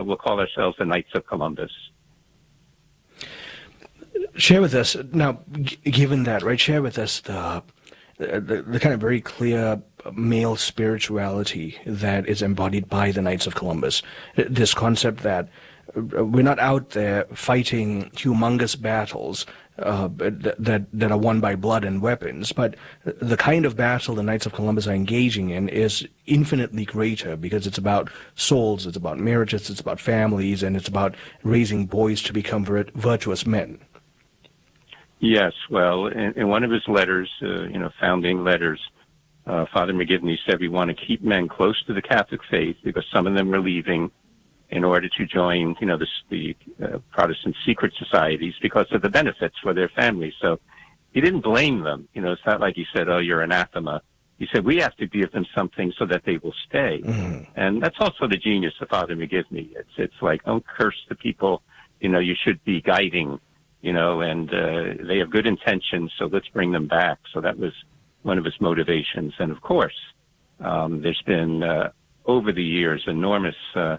we'll call ourselves the Knights of Columbus. Share with us now, given that, right? Share with us the kind of very clear male spirituality that is embodied by the Knights of Columbus. This concept that we're not out there fighting humongous battles that are won by blood and weapons, but the kind of battle the Knights of Columbus are engaging in is infinitely greater because it's about souls, it's about marriages, it's about families, and it's about raising boys to become virtuous men. Yes, well, in one of his letters, founding letters, Father McGivney said we want to keep men close to the Catholic faith because some of them are leaving in order to join, the Protestant secret societies because of the benefits for their families. So he didn't blame them. It's not like he said, oh, you're anathema. He said, we have to give them something so that they will stay. Mm-hmm. And that's also the genius of Father McGivney. It's like, don't curse the people, you should be guiding, and they have good intentions, so let's bring them back. So that was one of his motivations. And of course, there's been, over the years, enormous,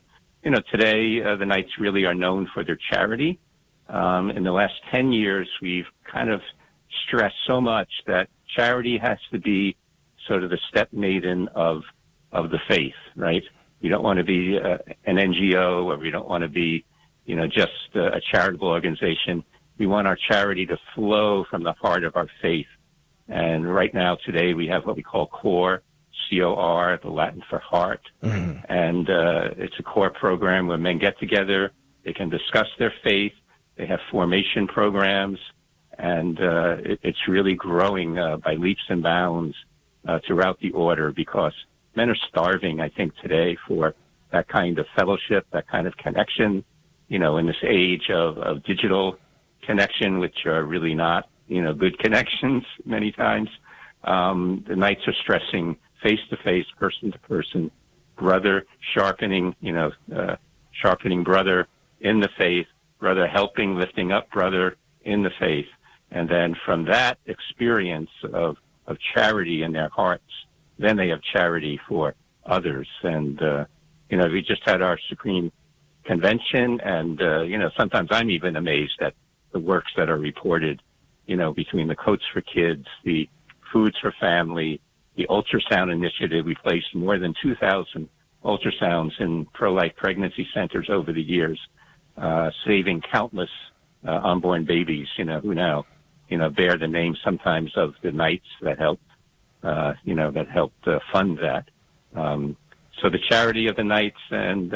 today the Knights really are known for their charity. In the last 10 years, we've kind of stressed so much that charity has to be sort of the step maiden of the faith, right? We don't want to be an NGO, or we don't want to be, just a charitable organization. We want our charity to flow from the heart of our faith. And right now, today, we have what we call CORE, C-O-R, the Latin for heart. Mm-hmm. And it's a CORE program where men get together, they can discuss their faith, they have formation programs, and it's really growing by leaps and bounds throughout the order because men are starving, I think, today for that kind of fellowship, that kind of connection, in this age of digital connection, which are really not, good connections many times. The Knights are stressing face-to-face, person-to-person, brother sharpening, sharpening brother in the faith, brother helping, lifting up brother in the faith. And then from that experience of charity in their hearts, then they have charity for others. And, we just had our Supreme Convention, and, sometimes I'm even amazed at the works that are reported, between the Coats for Kids, the Foods for Family, the ultrasound initiative. We placed more than 2,000 ultrasounds in pro-life pregnancy centers over the years, saving countless unborn babies, who now, bear the name sometimes of the Knights that helped, fund that. So the charity of the Knights and,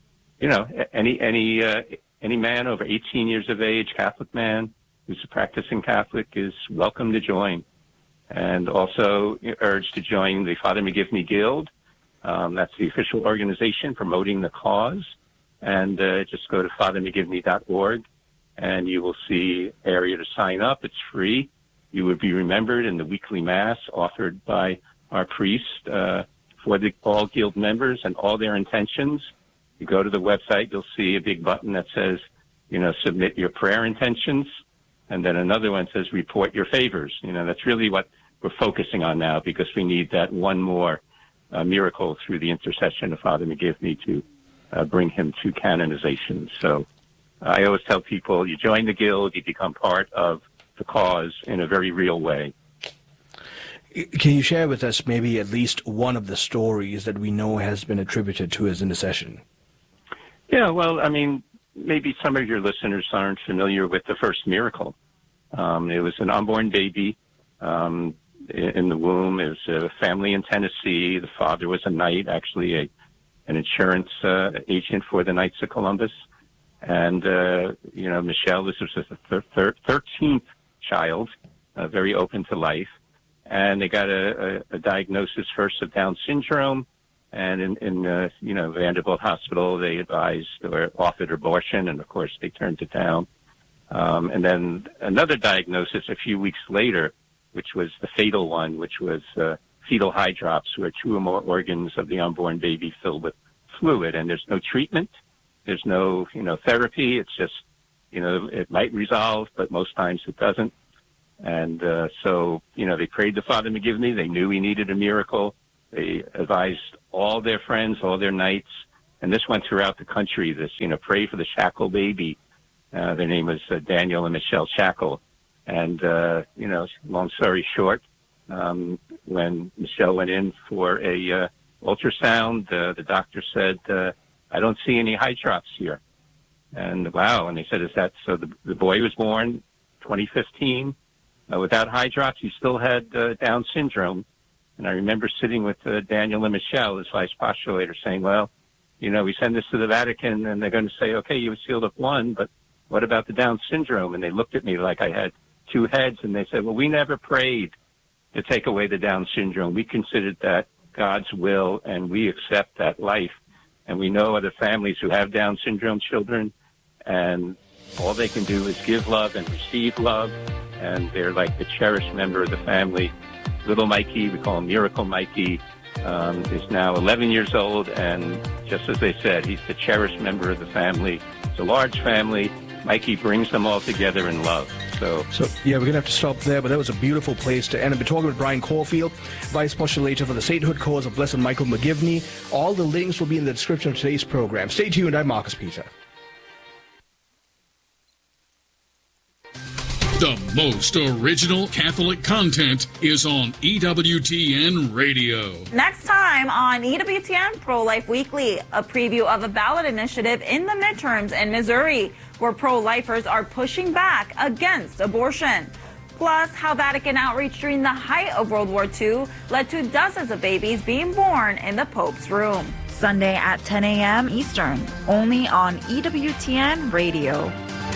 any man over 18 years of age, Catholic man who's a practicing Catholic, is welcome to join. And also urged to join the Father McGivney Guild. That's the official organization promoting the cause. And just go to fathermcgivney.org, and you will see area to sign up. It's free. You would be remembered in the weekly Mass offered by our priest for all Guild members and all their intentions. You go to the website, you'll see a big button that says, submit your prayer intentions. And then another one says, report your favors. That's really what we're focusing on now, because we need that one more miracle through the intercession of Father McGivney to bring him to canonization. So I always tell people, you join the Guild, you become part of the cause in a very real way. Can you share with us maybe at least one of the stories that we know has been attributed to his intercession? Yeah, well, maybe some of your listeners aren't familiar with the first miracle. It was an unborn baby in the womb. It was a family in Tennessee. The father was a knight, actually an insurance agent for the Knights of Columbus. And, Michelle, this was the 13th child, very open to life. And they got a diagnosis first of Down syndrome. And in Vanderbilt Hospital, they advised or offered abortion, and of course they turned it down. And then another diagnosis a few weeks later, which was the fatal one, which was fetal hydrops, where 2 or more organs of the unborn baby filled with fluid, and there's no treatment, there's no therapy. It's just it might resolve, but most times it doesn't. And so they prayed to Father McGivney. They knew he needed a miracle. They advised all their friends, all their Knights, And this went throughout the country, this, pray for the Shackle baby. Their name was Daniel and Michelle Shackle. And, long story short, when Michelle went in for a ultrasound, the doctor said, I don't see any eye drops here. And wow, and they said, is that so? The boy was born 2015 without eye drops. He still had Down syndrome. And I remember sitting with Daniel and Michelle, his vice postulator, saying, well, we send this to the Vatican and they're going to say, okay, you sealed up one, but what about the Down syndrome? And they looked at me like I had two heads, and they said, well, we never prayed to take away the Down syndrome. We considered that God's will, and we accept that life. And we know other families who have Down syndrome children, and all they can do is give love and receive love, and they're like the cherished member of the family. Little Mikey, we call him Miracle Mikey, is now 11 years old, and just as they said, he's the cherished member of the family. It's a large family. Mikey brings them all together in love. So yeah, we're going to have to stop there, but that was a beautiful place to end. I've been talking with Brian Caulfield, Vice Postulator for the Sainthood Cause of Blessed Michael McGivney. All the links will be in the description of today's program. Stay tuned. I'm Marcus Peter. The most original Catholic content is on EWTN Radio. Next time on EWTN Pro-Life Weekly, a preview of a ballot initiative in the midterms in Missouri, where pro-lifers are pushing back against abortion. Plus, how Vatican outreach during the height of World War II led to dozens of babies being born in the Pope's room. Sunday at 10 a.m. Eastern, only on EWTN Radio.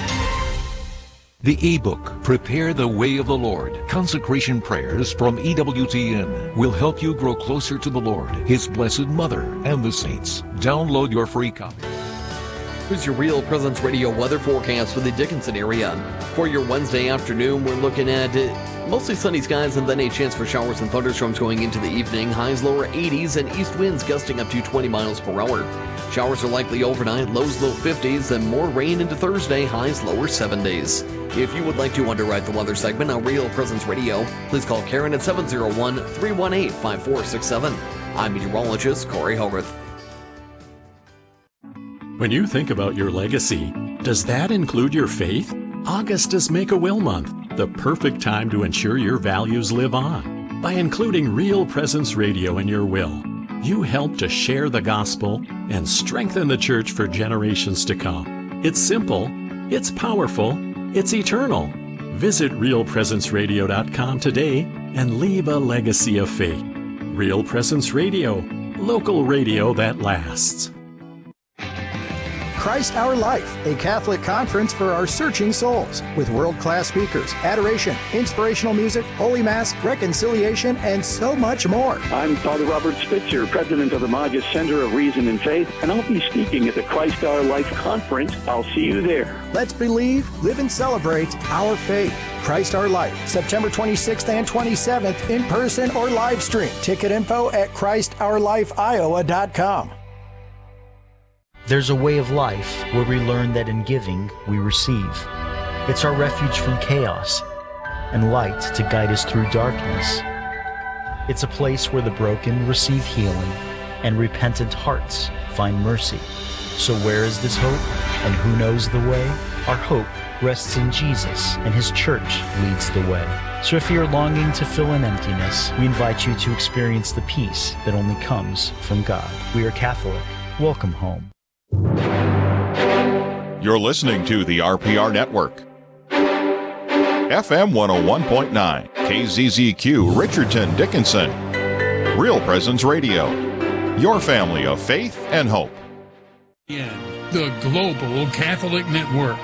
The ebook, Prepare the Way of the Lord, Consecration Prayers from EWTN, will help you grow closer to the Lord, His Blessed Mother, and the saints. Download your free copy. Here's your Real Presence Radio weather forecast for the Dickinson area. For your Wednesday afternoon, we're looking at mostly sunny skies and then a chance for showers and thunderstorms going into the evening. Highs lower 80s and east winds gusting up to 20 miles per hour. Showers are likely overnight, lows low 50s, and more rain into Thursday, highs lower 70s. If you would like to underwrite the weather segment on Real Presence Radio, please call Karen at 701-318-5467. I'm meteorologist Corey Hogarth. When you think about your legacy, does that include your faith? August is Make-A-Will Month, the perfect time to ensure your values live on. By including Real Presence Radio in your will, you help to share the gospel and strengthen the church for generations to come. It's simple, it's powerful, it's eternal. Visit realpresenceradio.com today and leave a legacy of faith. Real Presence Radio, local radio that lasts. Christ Our Life, a Catholic conference for our searching souls, with world-class speakers, adoration, inspirational music, Holy Mass, reconciliation, and so much more. I'm Father Robert Spitzer, president of the Magus Center of Reason and Faith, and I'll be speaking at the Christ Our Life conference. I'll see you there. Let's believe, live, and celebrate our faith. Christ Our Life, September 26th and 27th, in person or live stream. Ticket info at ChristOurLifeIowa.com. There's a way of life where we learn that in giving, we receive. It's our refuge from chaos and light to guide us through darkness. It's a place where the broken receive healing and repentant hearts find mercy. So where is this hope, and who knows the way? Our hope rests in Jesus, and His church leads the way. So if you're longing to fill an emptiness, we invite you to experience the peace that only comes from God. We are Catholic. Welcome home. You're listening to the RPR Network. FM 101.9, KZZQ, Richardson, Dickinson. Real Presence Radio. Your family of faith and hope. The Global Catholic Network.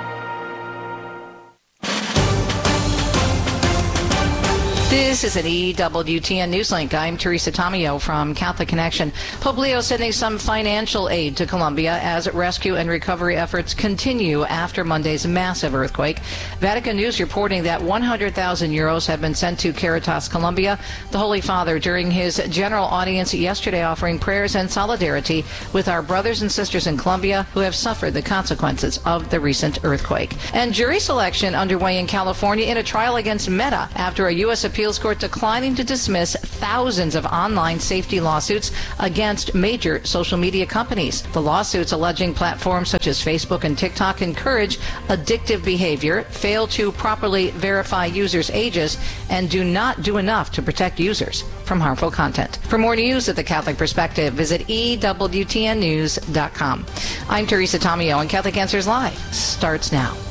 This is an EWTN Newslink. I'm Teresa Tomeo from Catholic Connection. Pope Leo sending some financial aid to Colombia as rescue and recovery efforts continue after Monday's massive earthquake. Vatican News reporting that 100,000 euros have been sent to Caritas Colombia. The Holy Father, during his general audience yesterday, offering prayers and solidarity with our brothers and sisters in Colombia who have suffered the consequences of the recent earthquake. And jury selection underway in California in a trial against Meta after a U.S. appeal Appeals Court declining to dismiss thousands of online safety lawsuits against major social media companies. The lawsuits alleging platforms such as Facebook and TikTok encourage addictive behavior, fail to properly verify users' ages, and do not do enough to protect users from harmful content. For more news at The Catholic Perspective, visit EWTNnews.com. I'm Teresa Tomeo, and Catholic Answers Live starts now.